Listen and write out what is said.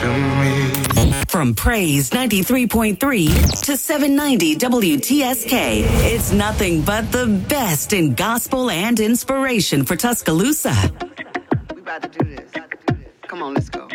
to me. From Praise 93.3 to 790 WTSK, it's nothing but the best in gospel and inspiration for Tuscaloosa. We about to do this. Come on, let's go.